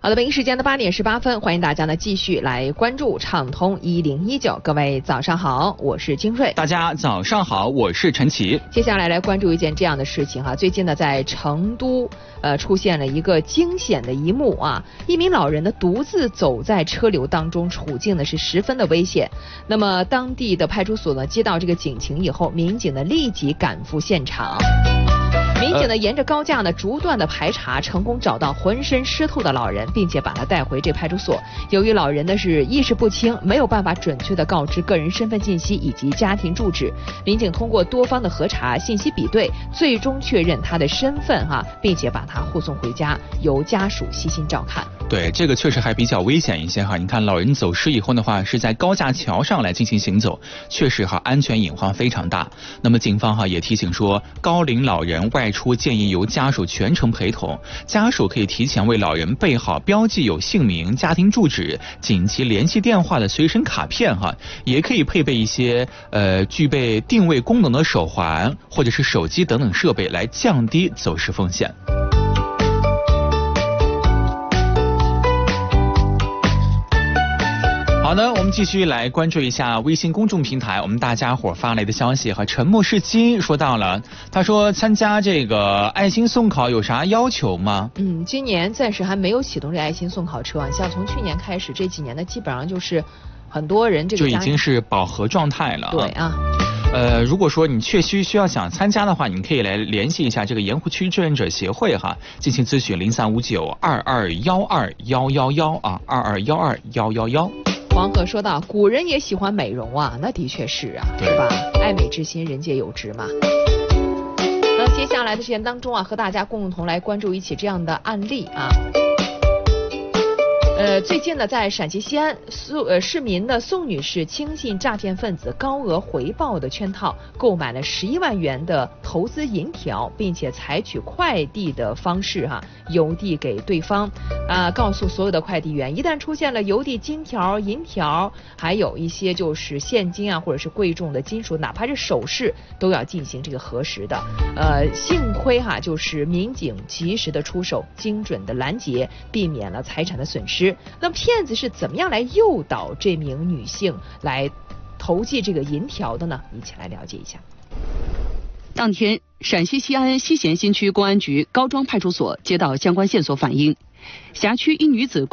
好的，北京时间的8点18分，欢迎大家呢继续来关注畅通1019。各位早上好，我是金瑞。 大家早上好，我是陈奇。 接下来关注一件这样的事情哈，最近呢在成都出现了一个惊险的一幕啊，一名老人呢独自走在车流当中，处境呢是十分的危险。那么当地的派出所呢接到这个警情以后，民警呢立即赶赴现场。民警呢沿着高架呢逐段的排查，成功找到浑身湿透的老人，并且把他带回这派出所。由于老人呢是意识不清，没有办法准确的告知个人身份信息以及家庭住址，民警通过多方的核查、信息比对，最终确认他的身份并且把他护送回家，由家属悉心照看。 对，这个确实还比较危险一些哈。你看老人走失以后的话，是在高架桥上来进行行走，确实安全隐患非常大。那么警方也提醒说，高龄老人外出建议由家属全程陪同，家属可以提前为老人备好标记有姓名、家庭住址、紧急联系电话的随身卡片也可以配备一些具备定位功能的手环或者是手机等等设备，来降低走失风险。好的，我们继续来关注一下微信公众平台我们大家伙发来的消息和沉默是金说到了，他说参加这个爱心送考有啥要求吗？ 今年暂时还没有启动这爱心送考车，像从去年开始这几年呢，基本上就是很多人这个就已经是饱和状态了。 对啊。 如果说你确实需要想参加的话，你可以来联系一下这个盐湖区志愿者协会进行咨询0359221211啊，22121111。 黄河说道：“古人也喜欢美容啊，那的确是啊，是吧？爱美之心，人皆有之嘛。”那接下来的时间当中和大家共同来关注一起这样的案例啊。最近呢，在陕西西安，市民的宋女士轻信诈骗分子高额回报的圈套，购买了11万元的投资银条，并且采取快递的方式邮递给对方，告诉所有的快递员，一旦出现了邮递金条、银条，还有一些就是现金或者是贵重的金属，哪怕是首饰，都要进行这个核实的。幸亏就是民警及时的出手，精准的拦截，避免了财产的损失。那么骗子是怎么样来诱导这名女性来投寄这个银条的呢？一起来了解一下。 当天，陕西西安西咸新区公安局高庄派出所接到相关线索反映，辖区一女子